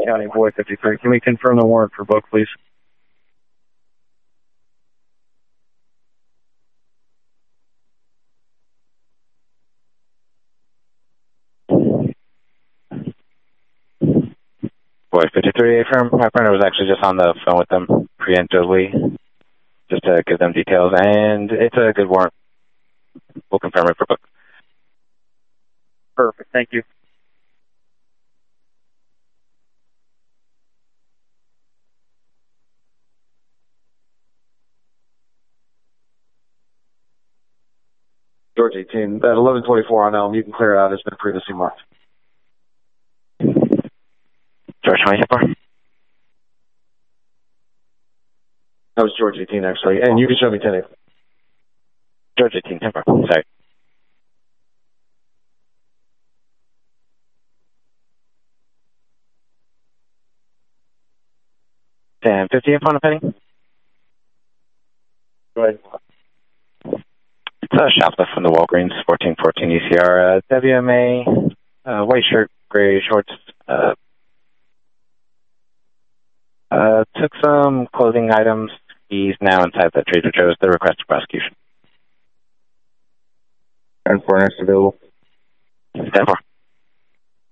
County Boy 53. Can we confirm the warrant for book, please? Boy 53, affirm. My partner was actually just on the phone with them preemptively, just to give them details, and it's a good warrant. We'll confirm it for book. Perfect. Thank you. George 18, that 1124 on Elm, you can clear it out. It's been previously marked. George 24. That was George 18, actually. And you can show me 10. George 18, 10. Sorry. And 50 upon a penny? Go ahead. It's a shoplift from the Walgreens, 1414 ECR. WMA, white shirt, gray shorts. Took some clothing items. He's now inside the Trader Joe's. The request for prosecution. And for next available. 10-4.